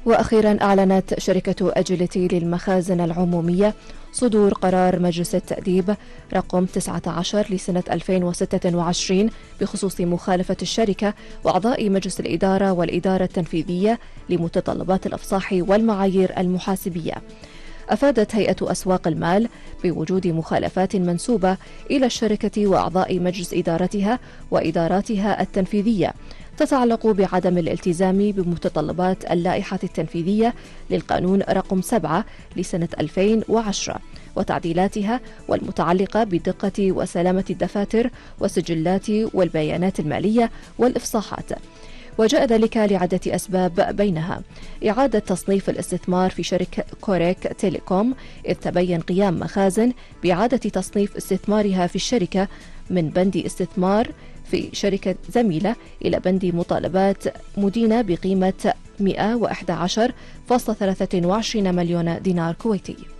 وأخيرا أعلنت شركة أجيليتي للمخازن العمومية صدور قرار مجلس التأديب رقم 19 لسنة 2026 بخصوص مخالفة الشركة وأعضاء مجلس الإدارة والإدارة التنفيذية لمتطلبات الأفصاح والمعايير المحاسبية. أفادت هيئة أسواق المال بوجود مخالفات منسوبة إلى الشركة وأعضاء مجلس إدارتها وإداراتها التنفيذية تتعلق بعدم الالتزام بمتطلبات اللائحة التنفيذية للقانون رقم 7 لسنة 2010 وتعديلاتها والمتعلقة بدقة وسلامة الدفاتر والسجلات والبيانات المالية والإفصاحات. وجاء ذلك لعدة أسباب، بينها إعادة تصنيف الاستثمار في شركة كوريك تيليكوم، إذ تبين قيام مخازن بإعادة تصنيف استثمارها في الشركة من بند استثمار في شركة زميلة إلى بند مطالبات مدينة بقيمة 111.23 مليون دينار كويتي.